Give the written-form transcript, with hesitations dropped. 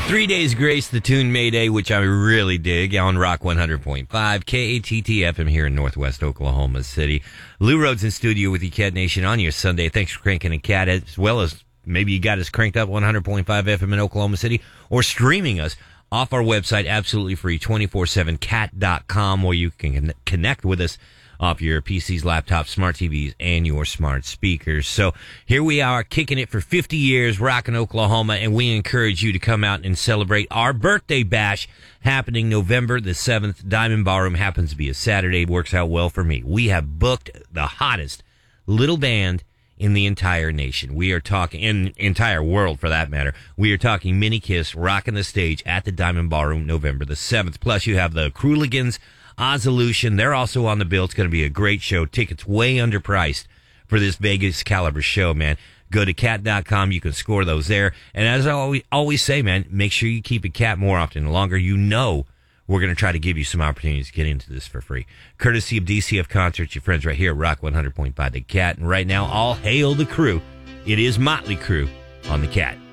3 Days Grace, the tune Mayday, which I really dig, on Rock 100.5, KATT-FM here in Northwest Oklahoma City. Lou Rhodes in studio with you, Cat Nation, on your Sunday. Thanks for cranking a cat, as well as maybe you got us cranked up 100.5 FM in Oklahoma City, or streaming us off our website, absolutely free, 247cat.com, where you can connect with us off your PCs, laptops, smart TVs, and your smart speakers. So here we are, kicking it for 50 years, rocking Oklahoma, and we encourage you to come out and celebrate our birthday bash happening November the 7th. Diamond Ballroom happens to be a Saturday. Works out well for me. We have booked the hottest little band in the entire nation. We are talking, in entire world for that matter. We are talking Mini Kiss rocking the stage at the Diamond Ballroom November the 7th. Plus you have the Crueligans, Ozolution. They're also on the bill. It's going to be a great show. Tickets way underpriced for this Vegas caliber show, man. Go to cat.com. You can score those there. And as I always say, man, make sure you keep a cat more often. The longer you know, we're going to try to give you some opportunities to get into this for free. Courtesy of DCF Concerts, your friends right here at Rock 100.5 The Cat. And right now, all hail the crew. It is Motley Crue on The Cat.